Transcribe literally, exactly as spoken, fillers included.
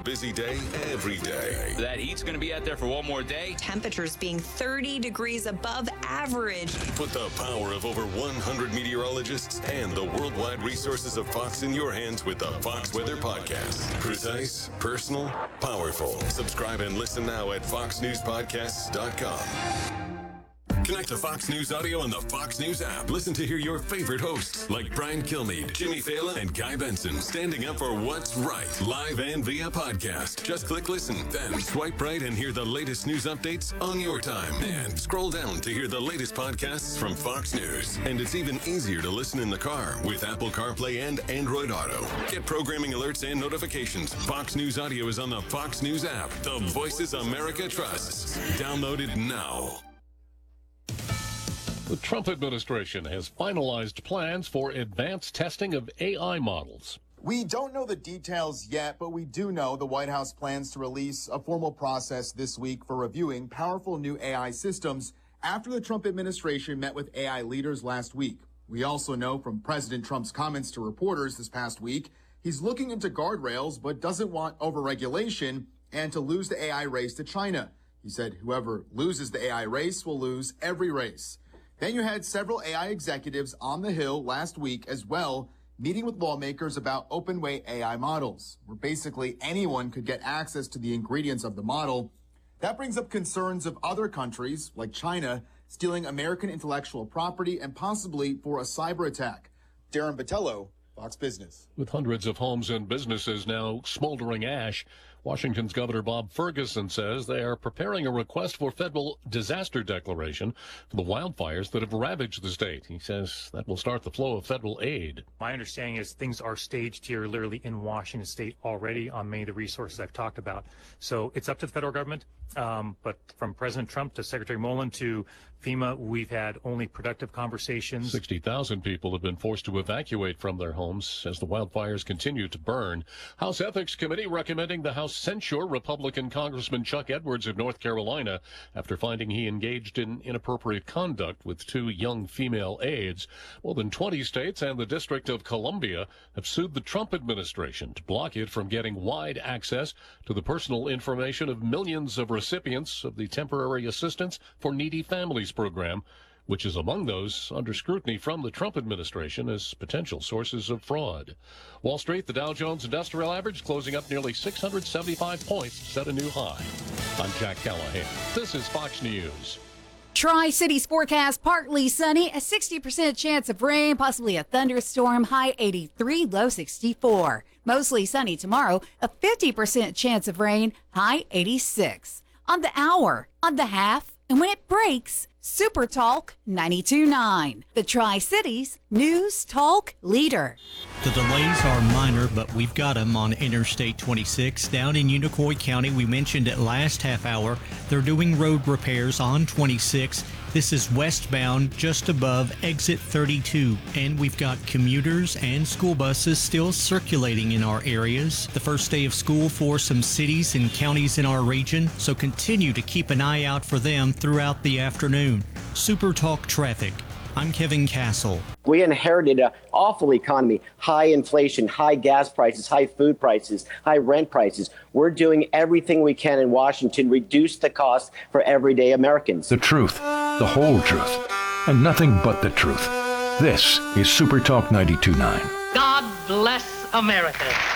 busy day every day. That heat's going to be out there for one more day. Temperatures being thirty degrees above average. Put the power of over one hundred meteorologists and the worldwide resources of Fox in your hands with the Fox Weather Podcast. Precise, personal, powerful. Subscribe and listen now at fox news podcasts dot com. Connect to Fox News Audio on the Fox News app. Listen to hear your favorite hosts like Brian Kilmeade, Jimmy Fallon, and Guy Benson standing up for what's right, live and via podcast. Just click listen, then swipe right and hear the latest news updates on your time. And scroll down to hear the latest podcasts from Fox News. And it's even easier to listen in the car with Apple CarPlay and Android Auto. Get programming alerts and notifications. Fox News Audio is on the Fox News app. The voices America trusts. Download it now. The Trump administration has finalized plans for advanced testing of A I models. We don't know the details yet, but we do know the White House plans to release a formal process this week for reviewing powerful new A I systems after the Trump administration met with A I leaders last week. We also know from President Trump's comments to reporters this past week, he's looking into guardrails but doesn't want overregulation and to lose the A I race to China. He said whoever loses the A I race will lose every race. Then you had several A I executives on the Hill last week as well, meeting with lawmakers about open weight A I models, where basically anyone could get access to the ingredients of the model. That brings up concerns of other countries, like China, stealing American intellectual property and possibly for a cyber attack. Darren Botello, Fox Business. With hundreds of homes and businesses now smoldering ash, Washington's Governor Bob Ferguson says they are preparing a request for federal disaster declaration for the wildfires that have ravaged the state. He says that will start the flow of federal aid. My understanding is things are staged here literally in Washington state already on many of the resources I've talked about. So it's up to the federal government. Um, but from President Trump to Secretary Mullen to FEMA, we've had only productive conversations. sixty thousand people have been forced to evacuate from their homes as the wildfires continue to burn. House Ethics Committee recommending the House censure Republican Congressman Chuck Edwards of North Carolina after finding he engaged in inappropriate conduct with two young female aides. More than twenty states and the District of Columbia have sued the Trump administration to block it from getting wide access to the personal information of millions of recipients of the Temporary Assistance for Needy Families program, which is among those under scrutiny from the Trump administration as potential sources of fraud. Wall Street, the Dow Jones Industrial Average closing up nearly six hundred seventy-five points, set a new high. I'm Jack Callahan. This is Fox News. Tri-Cities forecast, partly sunny, a sixty percent chance of rain, possibly a thunderstorm, high eighty-three, low sixty-four. Mostly sunny tomorrow, a fifty percent chance of rain, high eighty-six. On the hour, on the half, and when it breaks, Super Talk ninety-two point nine, the Tri-Cities News Talk leader. The delays are minor, but we've got them on Interstate twenty-six. Down in Unicoi County, we mentioned it last half hour, they're doing road repairs on twenty-six. This is westbound just above exit thirty-two, and we've got commuters and school buses still circulating in our areas. The first day of school for some cities and counties in our region, so continue to keep an eye out for them throughout the afternoon. Super Talk Traffic. I'm Kevin Castle. We inherited an awful economy, high inflation, high gas prices, high food prices, high rent prices. We're doing everything we can in Washington, reduce the cost for everyday Americans. The truth, the whole truth, and nothing but the truth. This is Super Talk ninety-two point nine. God bless America.